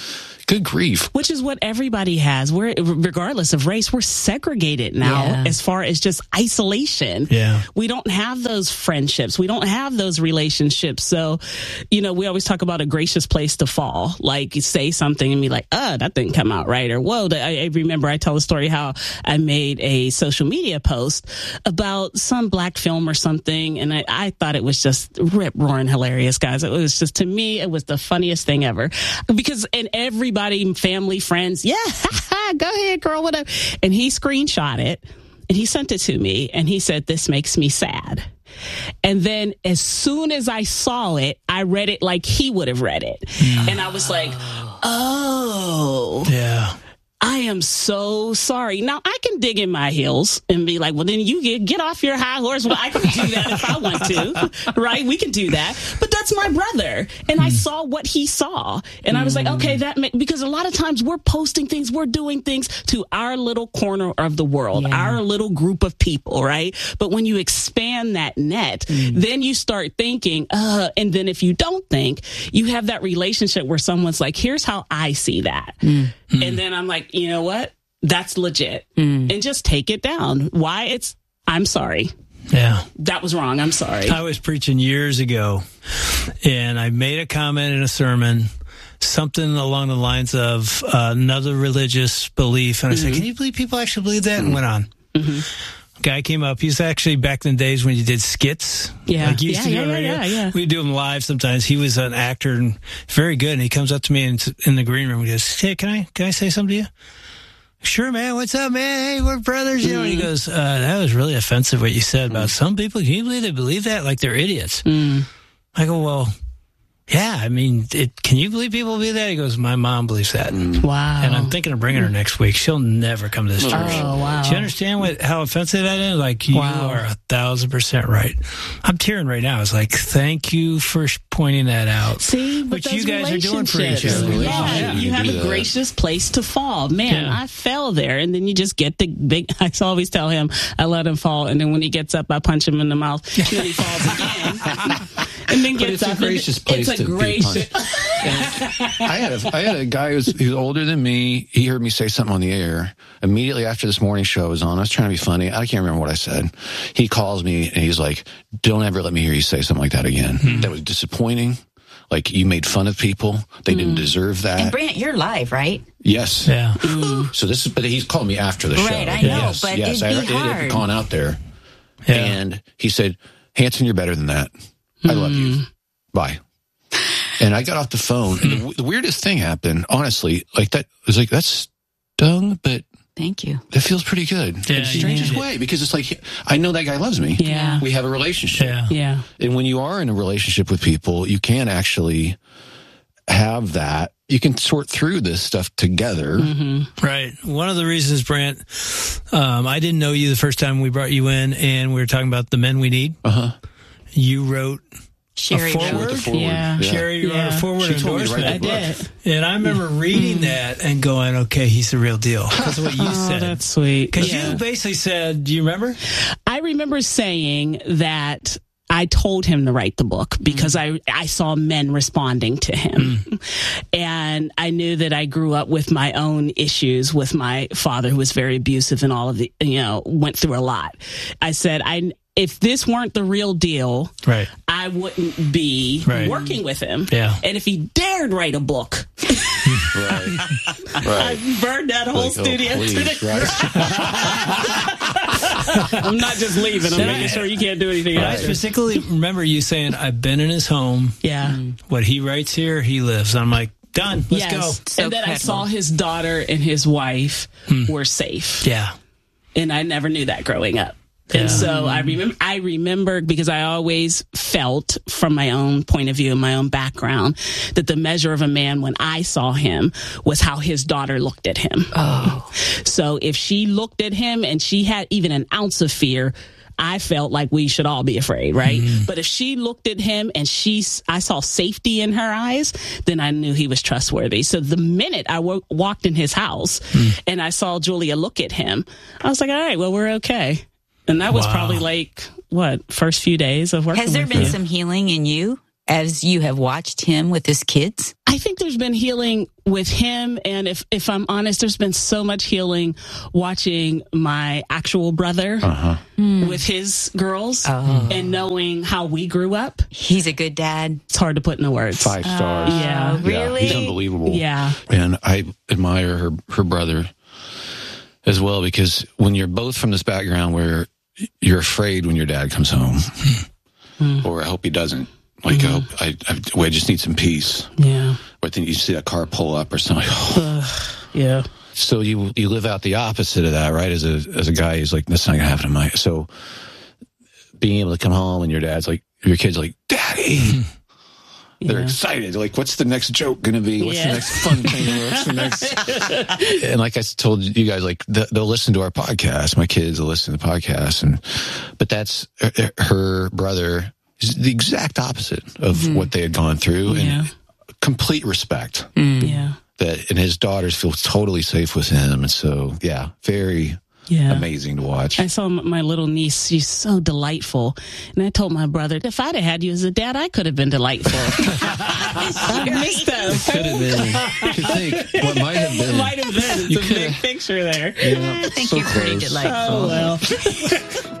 Speaker 11: Good grief.
Speaker 10: Which is what everybody has. We're, regardless of race, we're segregated now
Speaker 9: Yeah.
Speaker 10: as far as just isolation.
Speaker 8: Yeah.
Speaker 10: We don't have those friendships. We don't have those relationships. So, you know, we always talk about a gracious place to fall. Like, you say something and be like, oh, that didn't come out right. Or, whoa, I, I remember I tell a story how I made a social media post about some black film or something. And I, I thought it was just rip roaring hilarious, guys. It was just, to me, it was the funniest thing ever. Because in everybody, family, friends, yeah, go ahead, girl, whatever. And he screenshot it and he sent it to me and he said, this makes me sad. And then as soon as I saw it, I read it like he would have read it. Mm. And I was like, oh.
Speaker 8: Yeah.
Speaker 10: I am so sorry. Now, I can dig in my heels and be like, well, then you get, get off your high horse. Well, I can do that if I want to, right? We can do that. But that's my brother. And mm. I saw what he saw. And mm. I was like, okay, that may, because a lot of times we're posting things, we're doing things to our little corner of the world, yeah. our little group of people, right? But when you expand that net, mm. then you start thinking, uh, and then if you don't think, you have that relationship where someone's like, here's how I see that. Mm. Mm. And then I'm like, you know what? That's legit. Mm. And just take it down. Why? It's, I'm sorry.
Speaker 8: Yeah.
Speaker 10: That was wrong. I'm sorry.
Speaker 8: I was preaching years ago, and I made a comment in a sermon, something along the lines of uh, another religious belief. And I mm-hmm. said, can you believe people actually believe that? And went on. Mm-hmm. Guy came up. He's actually back in the days when you did skits.
Speaker 10: Yeah.
Speaker 8: Like you used
Speaker 10: yeah,
Speaker 8: to do
Speaker 10: yeah,
Speaker 8: on radio.
Speaker 10: yeah, yeah.
Speaker 8: We'd do them live sometimes. He was an actor and very good. And he comes up to me in, in the green room and goes, hey, can I, can I say something to you? Sure, man. What's up, man? Hey, we're brothers. You know, and he goes, uh, that was really offensive what you said about some people. Can you believe they believe that? Like they're idiots. Mm. I go, well, yeah, I mean, it, can you believe people believe that? He goes, my mom believes that.
Speaker 10: Wow.
Speaker 8: And I'm thinking of bringing her next week. She'll never come to this church.
Speaker 10: Oh, wow.
Speaker 8: Do you understand what how offensive that is? Like, you
Speaker 10: wow.
Speaker 8: are a thousand percent right. I'm tearing right now. It's like, thank you for pointing that out.
Speaker 10: See, but
Speaker 8: which you guys are doing for each other.
Speaker 10: Yeah, yeah. You, you have a that. gracious place to fall. Man, yeah. I fell there. And then you just get the big, I always tell him, I let him fall. And then when he gets up, I punch him in the mouth. And then he falls again. And then gets
Speaker 11: it's
Speaker 10: up.
Speaker 11: A gracious place
Speaker 10: it's a
Speaker 11: to
Speaker 10: gracious.
Speaker 11: Be I had a I had a guy who was, he was older than me. He heard me say something on the air immediately after this morning show was on. I was trying to be funny. I can't remember what I said. He calls me and he's like, "Don't ever let me hear you say something like that again. Mm-hmm. That was disappointing. Like, you made fun of people. They mm. didn't deserve that."
Speaker 9: And Brant, you're live, right?
Speaker 11: Yes.
Speaker 8: Yeah.
Speaker 11: Mm. So this is, but he's called me after the show.
Speaker 9: Right, I know,
Speaker 11: yes,
Speaker 9: but
Speaker 11: yes,
Speaker 9: it'd
Speaker 11: I,
Speaker 9: be
Speaker 11: it
Speaker 9: hard.
Speaker 11: had gone out there,
Speaker 8: yeah.
Speaker 11: and he said, "Hanson, you're better than that. I love you. Bye." And I got off the phone, and the, the weirdest thing happened, honestly, like that, it was like, that's stung, but
Speaker 9: thank you.
Speaker 11: That feels pretty good.
Speaker 8: Yeah,
Speaker 11: in the strangest way, because it's like, I know that guy loves me.
Speaker 10: Yeah.
Speaker 11: We have a relationship.
Speaker 8: Yeah.
Speaker 10: Yeah.
Speaker 11: And when you are in a relationship with people, you can actually have that. You can sort through this stuff together.
Speaker 8: Mm-hmm. Right. One of the reasons, Brant, um, I didn't know you the first time we brought you in, and we were talking about the men we need.
Speaker 11: Uh-huh.
Speaker 8: You wrote
Speaker 9: Sherry
Speaker 8: a forward.
Speaker 11: forward.
Speaker 10: Yeah.
Speaker 11: yeah.
Speaker 8: Sherry, you
Speaker 10: yeah.
Speaker 8: wrote a forward
Speaker 11: She told me to
Speaker 8: endorsement.
Speaker 11: write the
Speaker 10: I
Speaker 11: book.
Speaker 10: did.
Speaker 8: And I remember reading that and going, okay, he's the real deal. Because of what you
Speaker 10: Oh,
Speaker 8: said.
Speaker 10: that's sweet.
Speaker 8: Because
Speaker 10: Yeah.
Speaker 8: you basically said, do you remember?
Speaker 10: I remember saying that I told him to write the book because mm. I, I saw men responding to him. Mm. And I knew that I grew up with my own issues with my father, who was very abusive and all of the, you know, went through a lot. I said, I, if this weren't the real deal,
Speaker 8: right.
Speaker 10: I wouldn't be
Speaker 8: right.
Speaker 10: working with him.
Speaker 8: Yeah.
Speaker 10: And if he dared write a book,
Speaker 11: right.
Speaker 10: I
Speaker 11: right.
Speaker 10: burned that whole
Speaker 11: like,
Speaker 10: studio
Speaker 11: oh, please,
Speaker 10: to the
Speaker 11: right?
Speaker 10: I'm not just leaving. I'm making sure you can't do anything
Speaker 8: And I
Speaker 10: else.
Speaker 8: specifically remember you saying, I've been in his home.
Speaker 10: Yeah.
Speaker 8: What he writes here, he lives. I'm like, done. Let's
Speaker 10: yes.
Speaker 8: go.
Speaker 9: So
Speaker 10: and then
Speaker 9: credible.
Speaker 10: I saw his daughter and his wife
Speaker 8: Hmm.
Speaker 10: were safe.
Speaker 8: Yeah.
Speaker 10: And I never knew that growing up.
Speaker 8: Yeah.
Speaker 10: And so I remember, I remember because I always felt from my own point of view and my own background that the measure of a man when I saw him was how his daughter looked at him.
Speaker 9: Oh.
Speaker 10: So if she looked at him and she had even an ounce of fear, I felt like we should all be afraid, right? Mm-hmm. But if she looked at him and she, I saw safety in her eyes, then I knew he was trustworthy. So the minute I w- walked in his house mm. and I saw Julia look at him, I was like, all right, well, we're okay. And that was
Speaker 8: wow.
Speaker 10: probably like, what, first few days of working
Speaker 9: Has there
Speaker 10: with
Speaker 9: been
Speaker 10: him.
Speaker 9: some healing in you as you have watched him with his kids?
Speaker 10: I think there's been healing with him. And if, if I'm honest, there's been so much healing watching my actual brother uh-huh. with his girls oh. and knowing how we grew up.
Speaker 9: He's a good dad.
Speaker 10: It's hard to put into words.
Speaker 11: Five stars.
Speaker 9: Uh,
Speaker 10: yeah.
Speaker 9: Really?
Speaker 11: Yeah, he's unbelievable.
Speaker 10: Yeah.
Speaker 11: And I admire her, her brother as well, because when you're both from this background where you're afraid when your dad comes home, mm. or I hope he doesn't. Like, mm-hmm. I, I, well, I just need some peace.
Speaker 10: Yeah.
Speaker 11: But then you see a car pull up or something. Oh.
Speaker 10: Uh, yeah.
Speaker 11: So you you live out the opposite of that, right? As a as a guy who's like, that's not gonna happen to my. So being able to come home and your dad's like, your kid's like, Daddy. Yeah. They're excited. Like, what's the next joke gonna be? What's yeah. the next fun thing? What's the next? And like I told you guys, like they'll listen to our podcast. My kids will listen to the podcast, and but that's her brother. Is the exact opposite of mm-hmm. what they had gone through,
Speaker 10: yeah.
Speaker 11: and complete respect.
Speaker 10: Mm. Yeah,
Speaker 11: that and his daughters feel totally safe with him, and so yeah, very yeah. amazing to watch.
Speaker 10: I saw my little niece; she's so delightful, and I told my brother, if I'd have had you as a dad, I could have been delightful. I missed them.
Speaker 11: Could have been. You could think what might have been.
Speaker 10: Might have been. It's
Speaker 11: you
Speaker 10: a big picture there.
Speaker 11: Yeah,
Speaker 9: I think
Speaker 11: so
Speaker 9: you're
Speaker 11: close.
Speaker 9: pretty delightful.
Speaker 10: Oh well.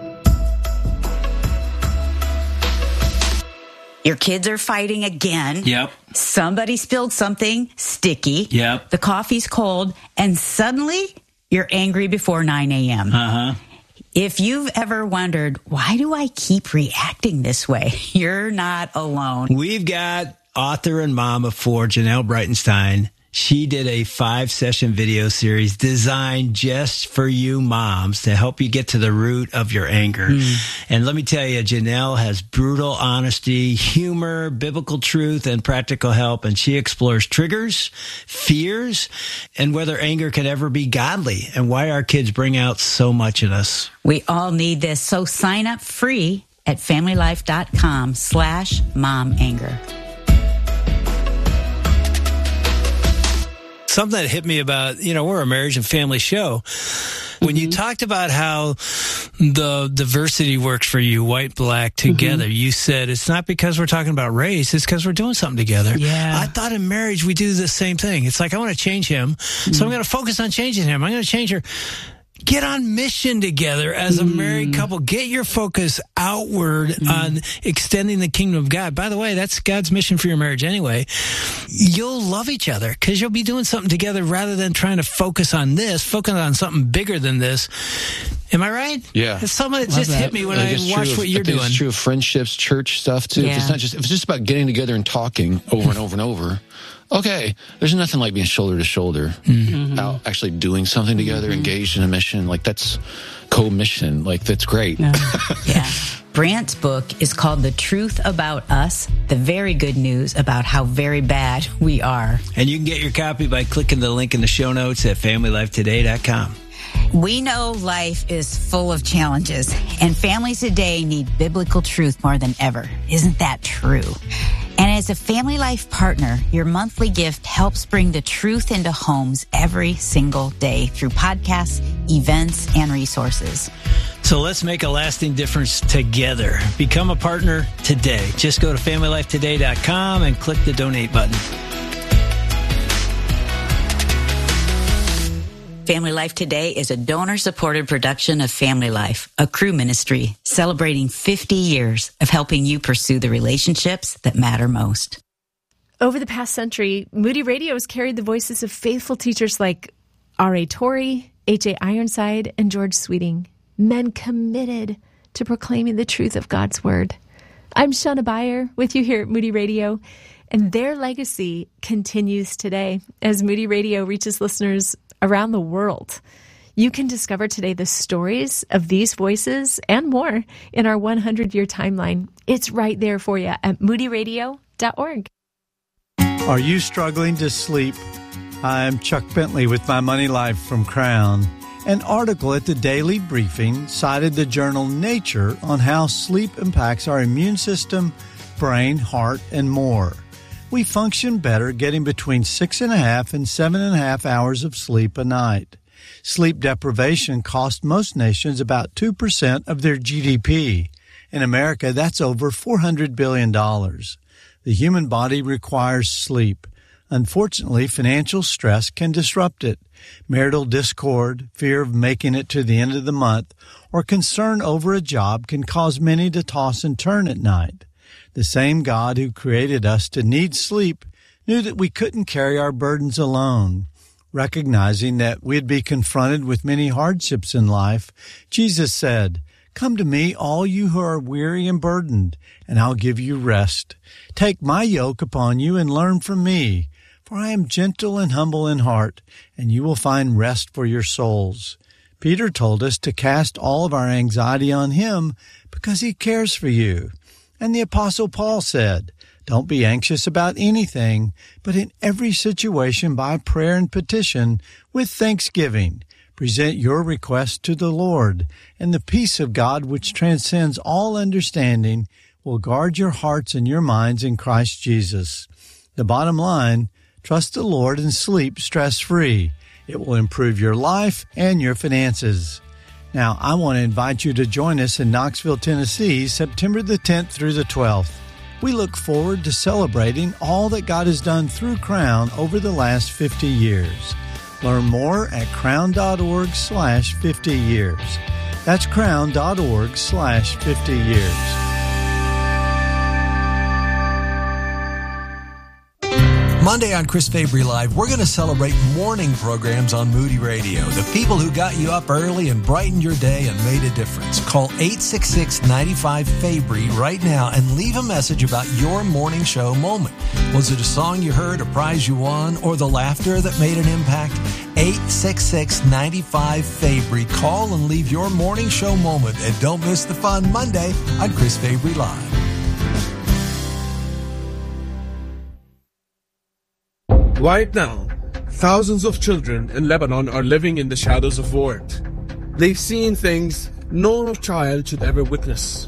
Speaker 9: Your kids are fighting again.
Speaker 1: Yep.
Speaker 9: Somebody spilled something sticky.
Speaker 1: Yep.
Speaker 9: The coffee's cold, and suddenly you're angry before nine a.m.
Speaker 1: Uh-huh.
Speaker 9: If you've ever wondered, why do I keep reacting this way? You're not alone.
Speaker 12: We've got author and mom of four, Janelle Breitenstein. She did a five-session video series designed just for you moms to help you get to the root of your anger. Mm. And let me tell you, Janelle has brutal honesty, humor, biblical truth, and practical help. And she explores triggers, fears, and whether anger can ever be godly and why our kids bring out so much in us.
Speaker 9: We all need this. So sign up free at familylife.com slash mom anger.
Speaker 12: Something that hit me about, you know, we're a marriage and family show. When mm-hmm. you talked about how the diversity works for you, white, black, together, mm-hmm. you said it's not because we're talking about race, it's because we're doing something together.
Speaker 10: Yeah.
Speaker 12: I thought in marriage we do the same thing. It's like, I want to change him, mm-hmm. so I'm going to focus on changing him. I'm going to change her. Get on mission together as a married couple. Get your focus outward mm. on extending the kingdom of God. By the way, that's God's mission for your marriage anyway. You'll love each other because you'll be doing something together rather than trying to focus on this, focus on something bigger than this. Am I right?
Speaker 11: Yeah.
Speaker 12: It's something that just
Speaker 11: that.
Speaker 12: hit me when I, I watched
Speaker 11: of,
Speaker 12: what you're
Speaker 11: I think
Speaker 12: doing.
Speaker 11: It's true of friendships, church stuff too.
Speaker 9: Yeah.
Speaker 11: If it's not just, if it's just about getting together and talking over and over and over, okay, there's nothing like being shoulder to shoulder, mm-hmm. out actually doing something together, mm-hmm. engaged in a mission. Like that's co-mission. Like that's great.
Speaker 9: No. Yeah. Brant's book is called The Truth About Us, the very good news about how very bad we are.
Speaker 12: And you can get your copy by clicking the link in the show notes at family life today dot com.
Speaker 9: We know life is full of challenges, and families today need biblical truth more than ever. Isn't that true? And as a Family Life partner, your monthly gift helps bring the truth into homes every single day through podcasts, events, and resources.
Speaker 12: So let's make a lasting difference together. Become a partner today. Just go to family life today dot com and click the donate button.
Speaker 9: Family Life Today is a donor-supported production of Family Life, a crew ministry celebrating fifty years of helping you pursue the relationships that matter most.
Speaker 3: Over the past century, Moody Radio has carried the voices of faithful teachers like R A Torrey, H A Ironside, and George Sweeting, men committed to proclaiming the truth of God's Word. I'm Shauna Beyer with you here at Moody Radio, and their legacy continues today as Moody Radio reaches listeners around the world. You can discover today the stories of these voices and more in our one hundred year timeline. It's right there for you at moody radio dot org.
Speaker 13: Are you struggling to sleep? I'm Chuck Bentley with My Money Life from Crown. An article at the Daily Briefing cited the journal Nature on how sleep impacts our immune system, brain, heart, and more. We function better getting between six and a half and seven and a half hours of sleep a night. Sleep deprivation costs most nations about two percent of their G D P. In America, that's over four hundred billion dollars. The The human body requires sleep. Unfortunately, financial stress can disrupt it. Marital discord, fear of making it to the end of the month, or concern over a job can cause many to toss and turn at night. The same God who created us to need sleep knew that we couldn't carry our burdens alone. Recognizing that we'd be confronted with many hardships in life, Jesus said, "Come to me, all you who are weary and burdened, and I'll give you rest. Take my yoke upon you and learn from me, for I am gentle and humble in heart, and you will find rest for your souls." Peter told us to cast all of our anxiety on him because he cares for you. And the Apostle Paul said, "Don't be anxious about anything, but in every situation by prayer and petition, with thanksgiving, present your requests to the Lord, and the peace of God which transcends all understanding will guard your hearts and your minds in Christ Jesus." The bottom line, trust the Lord and sleep stress-free. It will improve your life and your finances. Now, I want to invite you to join us in Knoxville, Tennessee, September the tenth through the twelfth. We look forward to celebrating all that God has done through Crown over the last fifty years. Learn more at crown.org slash 50 years. That's crown.org slash 50 years.
Speaker 14: Monday on Chris Fabry Live, we're going to celebrate morning programs on Moody Radio. The people who got you up early and brightened your day and made a difference. Call eight six six, nine five, Fabry right now and leave a message about your morning show moment. Was it a song you heard, a prize you won, or the laughter that made an impact? eight six six, nine five, Fabry. Call and leave your morning show moment. And don't miss the fun Monday on Chris Fabry Live.
Speaker 15: Right now, thousands of children in Lebanon are living in the shadows of war. They've seen things no child should ever witness.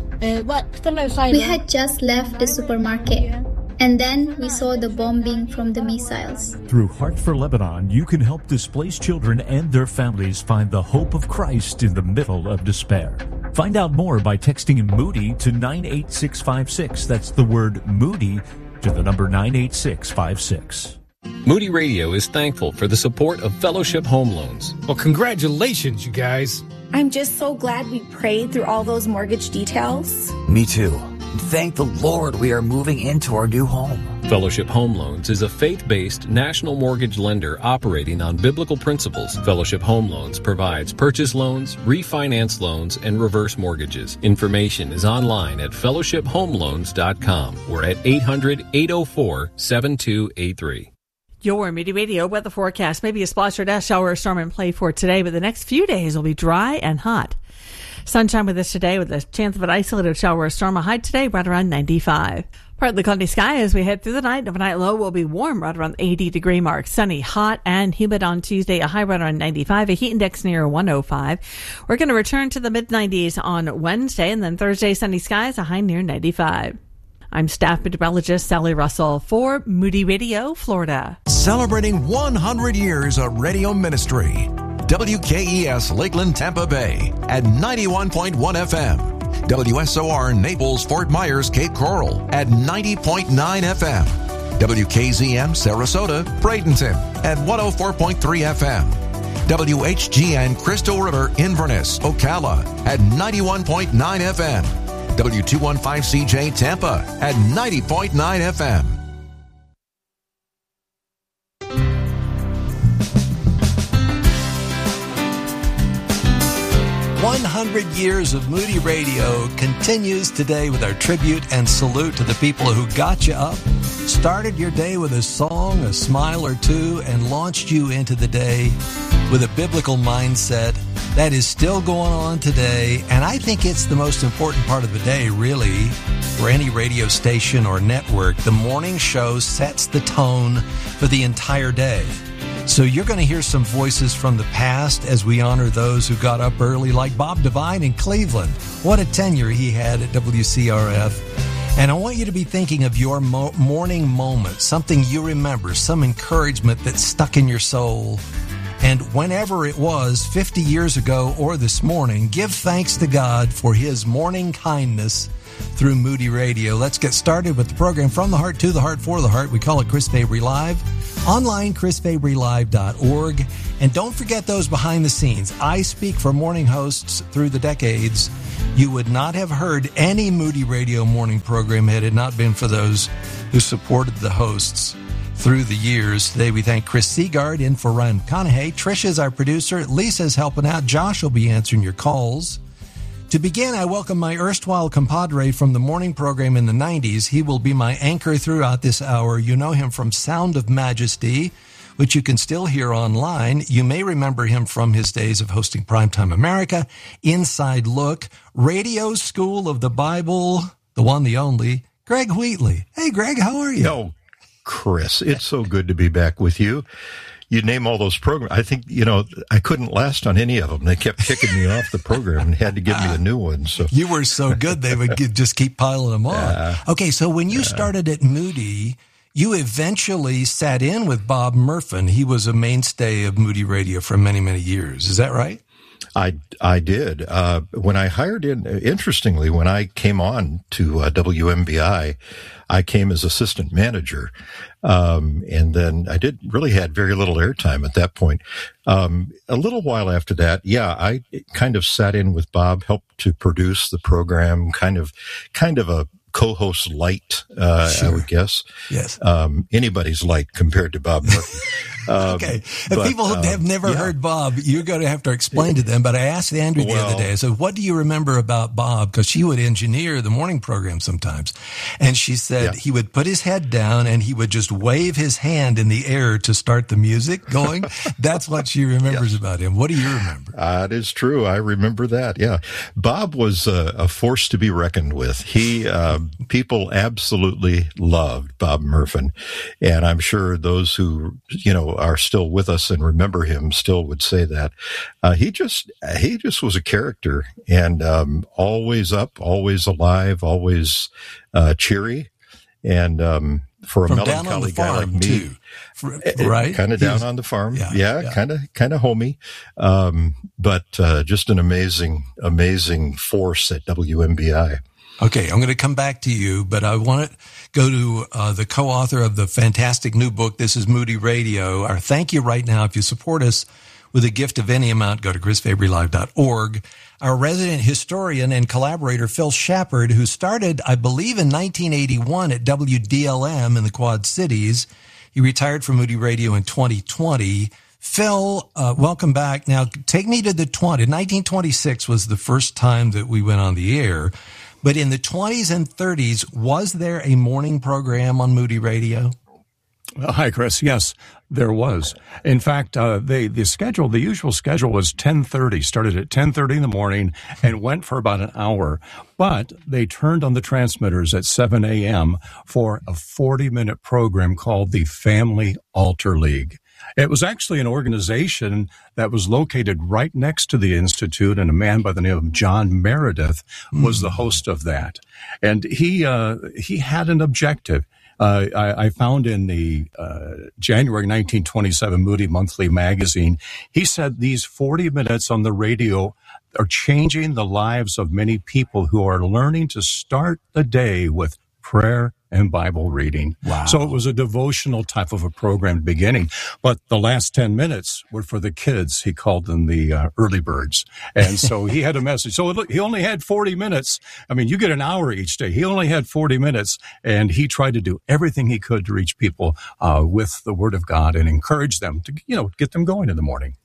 Speaker 16: We had just left the supermarket, and then we saw the bombing from the missiles.
Speaker 17: Through Heart for Lebanon, you can help displaced children and their families find the hope of Christ in the middle of despair. Find out more by texting Moody to nine eight six five six. That's the word Moody to the number nine eight six five six.
Speaker 2: Moody Radio is thankful for the support of Fellowship Home Loans.
Speaker 18: Well, congratulations, you guys.
Speaker 19: I'm just so glad we prayed through all those mortgage details.
Speaker 20: Me too. Thank the Lord we are moving into our new home.
Speaker 2: Fellowship Home Loans is a faith-based national mortgage lender operating on biblical principles. Fellowship Home Loans provides purchase loans, refinance loans, and reverse mortgages. Information is online at fellowship home loans dot com or at eight hundred, eight oh four, seven two eight three.
Speaker 21: Your Moody Radio weather forecast. Maybe a splash or dash shower or storm in play for today, but the next few days will be dry and hot. Sunshine with us today with a chance of an isolated shower or storm. A high today right around ninety-five. Partly cloudy sky as we head through the night. Overnight low will be warm right around the eighty degree mark. Sunny, hot, and humid on Tuesday. A high right around ninety-five. A heat index near one oh five. We're going to return to the mid nineties on Wednesday, and then Thursday sunny skies. A high near ninety-five. I'm staff meteorologist Sally Russell for Moody Radio, Florida.
Speaker 22: Celebrating one hundred years of radio ministry. W K E S Lakeland, Tampa Bay at ninety-one point one F M. W S O R Naples, Fort Myers, Cape Coral at ninety point nine F M. W K Z M Sarasota, Bradenton at one oh four point three F M. W H G N Crystal River, Inverness, Ocala at ninety-one point nine F M. W two fifteen C J Tampa at ninety point nine F M.
Speaker 14: one hundred years of Moody Radio continues today with our tribute and salute to the people who got you up, started your day with a song, a smile or two, and launched you into the day with a biblical mindset. That is still going on today, and I think it's the most important part of the day, really, for any radio station or network. The morning show sets the tone for the entire day. So you're going to hear some voices from the past as we honor those who got up early, like Bob Devine in Cleveland. What a tenure he had at W C R F. And I want you to be thinking of your mo- morning moment, something you remember, some encouragement that stuck in your soul. And whenever it was, fifty years ago or this morning, give thanks to God for His morning kindness through Moody Radio. Let's get started with the program From the Heart to the Heart for the Heart. We call it Chris Fabry Live. Online, chris fabry live dot org. And don't forget those behind the scenes. I speak for morning hosts through the decades. You would not have heard any Moody Radio morning program had it not been for those who supported the hosts through the years. Today we thank Chris Seagard in for Ryan McConaughey. Trisha's our producer. Lisa's helping out. Josh will be answering your calls. To begin, I welcome my erstwhile compadre from the morning program in the nineties. He will be my anchor throughout this hour. You know him from Sound of Majesty, which you can still hear online. You may remember him from his days of hosting Primetime America, Inside Look, Radio School of the Bible, the one, the only, Greg Wheatley. Hey, Greg, how are you?
Speaker 4: No, Chris, it's so good to be back with you. You name all those programs. I think, you know, I couldn't last on any of them. They kept kicking me off the program and had to give me a new one. So
Speaker 14: you were so good, they would just keep piling them on.
Speaker 4: Yeah.
Speaker 14: Okay, so when you
Speaker 4: Yeah.
Speaker 14: started at Moody, you eventually sat in with Bob Murphin. He was a mainstay of Moody Radio for many, many years. Is that right?
Speaker 4: I, I did. Uh, when I hired in, interestingly, when I came on to uh, W M B I, I came as assistant manager. Um, and then I did really had very little airtime at that point. Um, a little while after that, yeah, I kind of sat in with Bob, helped to produce the program, kind of, kind of a co-host light, uh,
Speaker 14: Sure.
Speaker 4: I would guess.
Speaker 14: Yes.
Speaker 4: Um, anybody's light compared to Bob Murphy. Um,
Speaker 14: Okay. If
Speaker 4: but,
Speaker 14: people
Speaker 4: uh,
Speaker 14: have never
Speaker 4: yeah.
Speaker 14: heard Bob, you're going to have to explain to them. But I asked Andrew the
Speaker 4: Well-
Speaker 14: other day, I said, what do you remember about Bob? Because she would engineer the morning program sometimes. And she said
Speaker 4: Yeah.
Speaker 14: he would put his head down and he would just wave his hand in the air to start the music going. That's what she remembers about him. What do you remember?
Speaker 4: That is true. I remember that. Yeah. Bob was a, a force to be reckoned with. He, uh, people absolutely loved Bob Murphin. And I'm sure those who, you know, are still with us and remember him still would say that. Uh, he just, he just was a character and, um, always up, always alive, always, uh, cheery. And, um, for a
Speaker 14: From down on
Speaker 4: melancholy
Speaker 14: the
Speaker 4: guy like
Speaker 14: farm,
Speaker 4: me,
Speaker 14: too. For- right?
Speaker 4: Kind of
Speaker 14: He
Speaker 4: down
Speaker 14: was-
Speaker 4: on the farm.
Speaker 14: Yeah,
Speaker 4: Yeah,
Speaker 14: yeah.
Speaker 4: kind of, kind of homey. Um, but, uh, just an amazing, amazing force at W M B I.
Speaker 14: Okay, I'm going to come back to you, but I want to go to uh, the co-author of the fantastic new book, This is Moody Radio. Our thank you right now. If you support us with a gift of any amount, go to chris fabry live dot org. Our resident historian and collaborator, Phil Shepard, who started, I believe, in nineteen eighty-one at W D L M in the Quad Cities. He retired from Moody Radio in twenty twenty. Phil, uh, welcome back. Now, take me to the twenties. nineteen twenty-six was the first time that we went on the air. But in the twenties and thirties, was there a morning program on Moody Radio?
Speaker 5: Uh, Hi, Chris. Yes, there was. In fact, uh, they, the schedule, the usual schedule was ten thirty, started at ten thirty in the morning and went for about an hour. But they turned on the transmitters at seven a.m. for a forty-minute program called the Family Altar League. It was actually an organization that was located right next to the Institute, and a man by the name of John Meredith was the host of that. And he uh, he had an objective. Uh, I, I found in the uh, January nineteen twenty-seven Moody Monthly magazine, he said these forty minutes on the radio are changing the lives of many people who are learning to start the day with prayer and Bible reading.
Speaker 14: Wow.
Speaker 5: So it was a devotional type of a program beginning. But the last ten minutes were for the kids. He called them the uh, early birds. And so he had a message. So it, he only had forty minutes. I mean, you get an hour each day. He only had forty minutes. And he tried to do everything he could to reach people uh, with the Word of God and encourage them to, you know, get them going in the morning.